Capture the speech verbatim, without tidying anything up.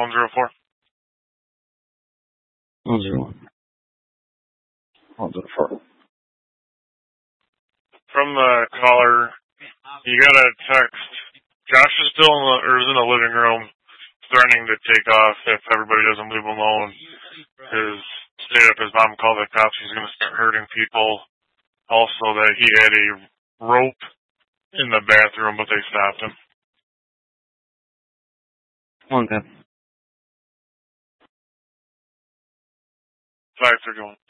one zero four. one zero one. one zero four. From the caller, you got a text. Josh is still in the, or is in the living room threatening to take off if everybody doesn't leave him alone. His stayed up, his mom called the cops. He's going to start hurting people. Also that he had a rope in the bathroom, but they stopped him. Okay. five thirty-one.